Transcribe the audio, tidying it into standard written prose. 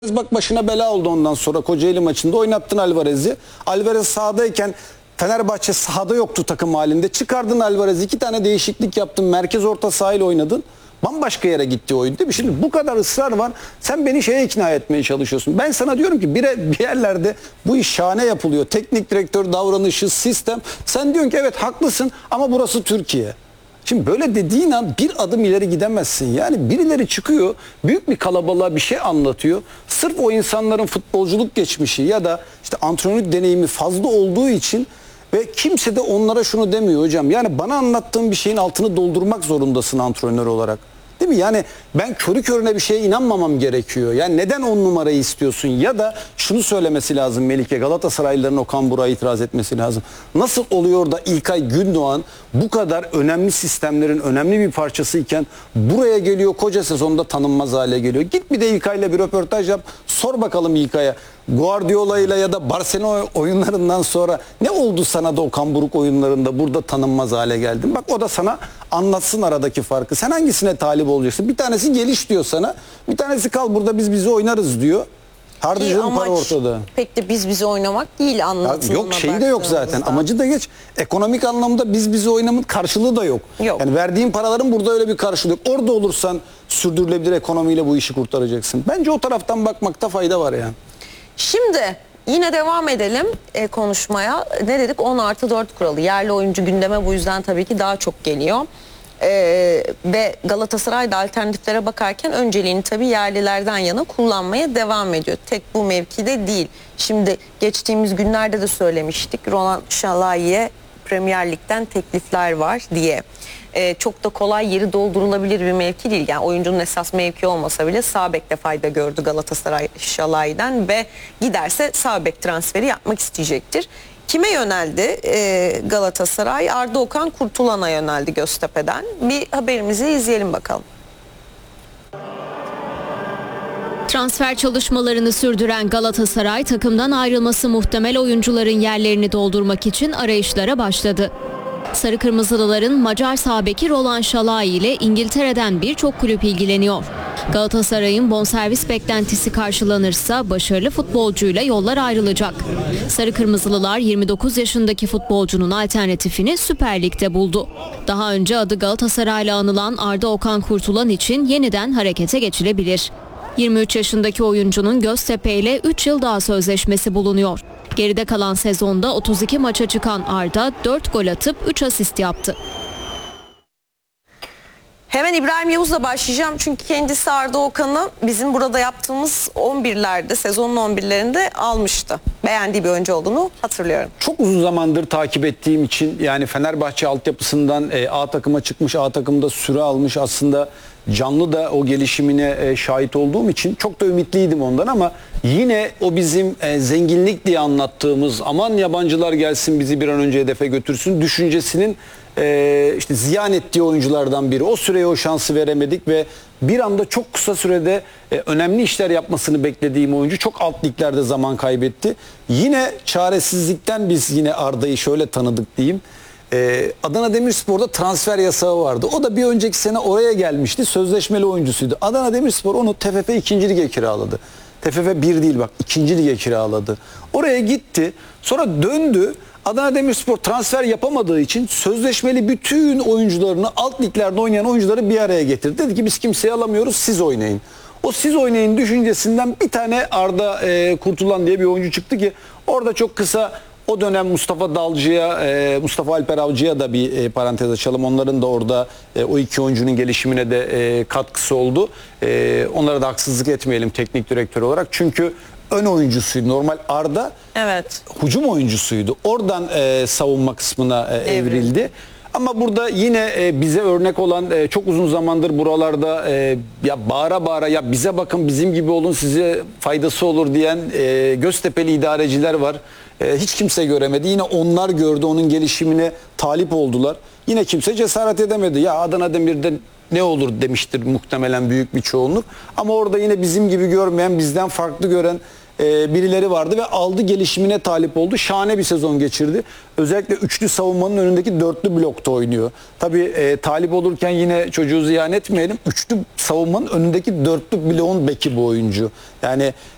Bak başına bela oldu ondan sonra Kocaeli maçında oynattın Alvarez'i. Alvarez sahadayken Fenerbahçe sahada yoktu takım halinde. Çıkardın Alvarez'i, 2 tane değişiklik yaptın. Merkez orta sahayla oynadın. Bambaşka yere gitti oyun değil mi? Şimdi bu kadar ısrar var. Sen beni şeye ikna etmeye çalışıyorsun. Ben sana diyorum ki bir yerlerde bu iş şahane yapılıyor. Teknik direktör davranışı, sistem. Sen diyorsun ki evet haklısın ama burası Türkiye. Şimdi böyle dediğin an bir adım ileri gidemezsin. Yani birileri çıkıyor, büyük bir kalabalığa bir şey anlatıyor. Sırf o insanların futbolculuk geçmişi ya da işte antrenörlük deneyimi fazla olduğu için ve kimse de onlara şunu demiyor hocam. Yani bana anlattığın bir şeyin altını doldurmak zorundasın antrenör olarak. Değil mi? Yani ben körü körüne bir şeye inanmamam gerekiyor. Yani neden 10 numarayı istiyorsun? Ya da şunu söylemesi lazım Melike, Galatasaraylıların Okan Burak'a itiraz etmesi lazım. Nasıl oluyor da İlkay Gündoğan bu kadar önemli sistemlerin önemli bir parçasıyken buraya geliyor, koca sezonda tanınmaz hale geliyor. Git bir de İlkay'la bir röportaj yap. Sor bakalım İlkay'a. Guardiola'yla ya da Barcelona oyunlarından sonra ne oldu sana da Okan Buruk oyunlarında burada tanınmaz hale geldin? Bak o da sana anlatsın aradaki farkı. Sen hangisine talip olacaksın? Bir tanesi geliş diyor sana. Bir tanesi kal burada biz bizi oynarız diyor. Harcayacağın para ortada. Pek de biz bizi oynamak değil anlatımına. Yok şeyi de yok zaten. Amacı da geç. Ekonomik anlamda biz bizi oynamanın karşılığı da yok. Yani verdiğin paraların burada öyle bir karşılığı yok. Orada olursan sürdürülebilir ekonomiyle bu işi kurtaracaksın. Bence o taraftan bakmakta fayda var yani. Şimdi yine devam edelim konuşmaya. Ne dedik? 10+4 kuralı. Yerli oyuncu gündeme bu yüzden tabii ki daha çok geliyor. Ve Galatasaray'da alternatiflere bakarken önceliğini tabii yerlilerden yana kullanmaya devam ediyor. Tek bu mevkide değil. Şimdi geçtiğimiz günlerde de söylemiştik. Roland Şalai'ye Premier Lig'den teklifler var diye. Çok da kolay yeri doldurulabilir bir mevki değil. Yani oyuncunun esas mevki olmasa bile sağ bekte fayda gördü Galatasaray Şalai'den ve giderse sağ bek transferi yapmak isteyecektir. Kime yöneldi Galatasaray? Arda Okan Kurtulan'a yöneldi Göztepe'den. Bir haberimizi izleyelim bakalım. Transfer çalışmalarını sürdüren Galatasaray takımdan ayrılması muhtemel oyuncuların yerlerini doldurmak için arayışlara başladı. Sarı Kırmızılıların Macar sağ beki Roland Şalai ile İngiltere'den birçok kulüp ilgileniyor. Galatasaray'ın bonservis beklentisi karşılanırsa başarılı futbolcuyla yollar ayrılacak. Sarı Kırmızılılar 29 yaşındaki futbolcunun alternatifini Süper Lig'de buldu. Daha önce adı Galatasaray'la anılan Arda Okan Kurtulan için yeniden harekete geçilebilir. 23 yaşındaki oyuncunun Göztepe ile 3 yıl daha sözleşmesi bulunuyor. Geride kalan sezonda 32 maça çıkan Arda 4 gol atıp 3 asist yaptı. Hemen İbrahim Yavuz'la başlayacağım çünkü kendisi Arda Okan'ı bizim burada yaptığımız 11'lerde, sezonun 11'lerinde almıştı. Beğendiği bir oyuncu olduğunu hatırlıyorum. Çok uzun zamandır takip ettiğim için yani Fenerbahçe altyapısından A takıma çıkmış, A takımda süre almış, aslında canlı da o gelişimine şahit olduğum için çok da ümitliydim ondan ama yine o bizim zenginlik diye anlattığımız aman yabancılar gelsin bizi bir an önce hedefe götürsün düşüncesinin işte ziyan ettiği oyunculardan biri. O süreye o şansı veremedik ve bir anda çok kısa sürede önemli işler yapmasını beklediğim oyuncu çok alt liglerde zaman kaybetti. Yine çaresizlikten biz yine Arda'yı şöyle tanıdık diyeyim. Adana Demirspor'da transfer yasağı vardı. O da bir önceki sene oraya gelmişti. Sözleşmeli oyuncusuydu. Adana Demirspor onu TFF 2. Lig'e kiraladı. TFF 1 değil bak 2. Lig'e kiraladı. Oraya gitti. Sonra döndü. Adana Demirspor transfer yapamadığı için sözleşmeli bütün oyuncularını alt liglerde oynayan oyuncuları bir araya getirdi. Dedi ki biz kimseyi alamıyoruz siz oynayın. O siz oynayın düşüncesinden bir tane Arda Kurtulan diye bir oyuncu çıktı ki orada çok kısa o dönem Mustafa Dalcı'ya, Mustafa Alper Avcı'ya da bir parantez açalım. Onların da orada o iki oyuncunun gelişimine de katkısı oldu. Onlara da haksızlık etmeyelim teknik direktör olarak. Çünkü ön oyuncusuydu. Normal Arda hücum oyuncusuydu. Oradan savunma kısmına evrildi. Ama burada yine bize örnek olan çok uzun zamandır buralarda ya bağıra bağıra ya bize bakın bizim gibi olun size faydası olur diyen Göztepe'li idareciler var. Hiç kimse göremedi. Yine onlar gördü. Onun gelişimine talip oldular. Yine kimse cesaret edemedi. Ya Adana Demir'de ne olur demiştir muhtemelen büyük bir çoğunluk. Ama orada yine bizim gibi görmeyen, bizden farklı gören birileri vardı ve aldı gelişimine talip oldu. Şahane bir sezon geçirdi. Özellikle üçlü savunmanın önündeki dörtlü blokta oynuyor. Tabii talip olurken yine çocuğu ziyan etmeyelim. Üçlü savunmanın önündeki dörtlü bloğun beki bu oyuncu. Yani